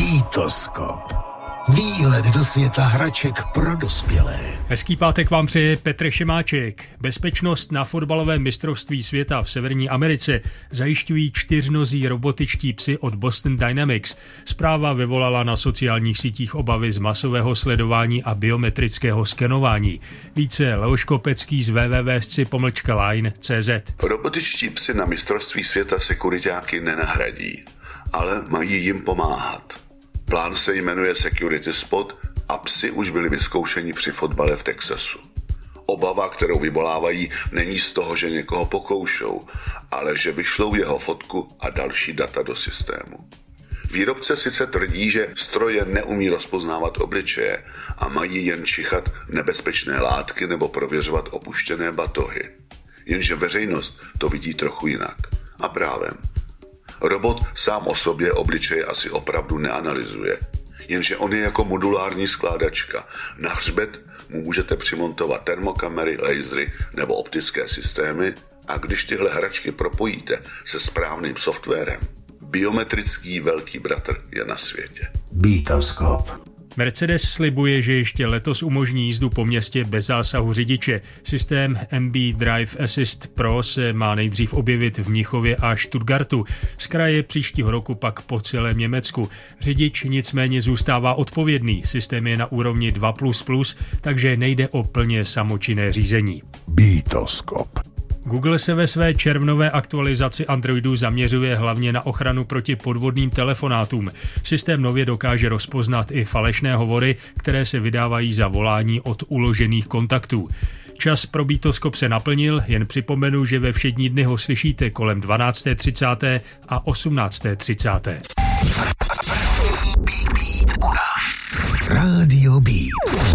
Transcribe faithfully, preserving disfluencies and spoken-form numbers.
Beatoskop. Výlet do světa hraček pro dospělé. Hezký pátek vám přeje Petr Šemáček. Bezpečnost na fotbalovém mistrovství světa v Severní Americe zajišťují čtyřnozí robotičtí psi od Boston Dynamics. Zpráva vyvolala na sociálních sítích obavy z masového sledování a biometrického skenování. Více Leoš Kopecký z w w w tečka sci pomlčka line tečka c z. Robotičtí psy na mistrovství světa sekuriťáky nenahradí, ale mají jim pomáhat. Plán se jmenuje Security Spot a psi už byli vyzkoušeni při fotbale v Texasu. Obava, kterou vyvolávají, není z toho, že někoho pokoušou, ale že vyšlou jeho fotku a další data do systému. Výrobce sice tvrdí, že stroje neumí rozpoznávat obličeje a mají jen čichat nebezpečné látky nebo prověřovat opuštěné batohy. Jenže veřejnost to vidí trochu jinak. A právem. Robot sám o sobě obličeje asi opravdu neanalyzuje, jenže on je jako modulární skládačka. Na hřbet mu můžete přimontovat termokamery, lasery nebo optické systémy a když tyhle hračky propojíte se správným softwarem, biometrický velký bratr je na světě. Beatoskop. Mercedes slibuje, že ještě letos umožní jízdu po městě bez zásahu řidiče. Systém M B Drive Assist Pro se má nejdřív objevit v Mnichově a Stuttgartu. Z kraje příštího roku pak po celém Německu. Řidič nicméně zůstává odpovědný. Systém je na úrovni dva plus plus, takže nejde o plně samočinné řízení. Beatoskop. Google se ve své červnové aktualizaci Androidu zaměřuje hlavně na ochranu proti podvodným telefonátům. Systém nově dokáže rozpoznat i falešné hovory, které se vydávají za volání od uložených kontaktů. Čas pro Beatoskop se naplnil, jen připomenu, že ve všední dny ho slyšíte kolem dvanácté třicet a osmnácté třicet. U nás. Radio Beat.